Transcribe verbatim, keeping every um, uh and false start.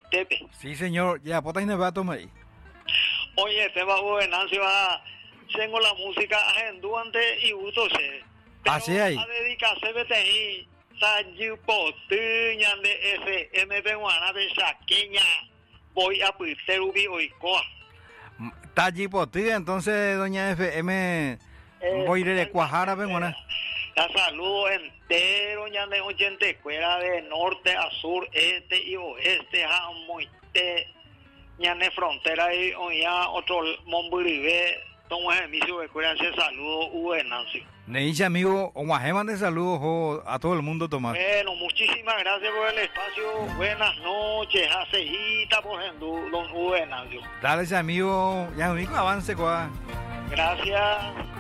Tepe. Sí, señor. Ya, pota y ne va a tomar ahí. Oye, te va a Venancio, va. Tengo la música agenduante y uso se. Así hay. A dedicarse vete ahí. Sayu potuña de F M peruana de Saqueña. Voy a Piterubi Oicoa. Taji potía, entonces, doña F M. Eh, Voy a ir de Cuajara, venga. La saludo entero, ya de ochenta escuela de norte a sur, este y oeste, a muite, ya de frontera y ya otro Momburibe, tomo emisio de escuela, se saludo, Venancio. Le dice amigo, o más de saludos a todo el mundo, Tomás. Bueno, muchísimas gracias por el espacio, buenas noches, aceita por ejemplo, don Venancio. Dale ese amigo, ya amigo, avance, cuá. Gracias.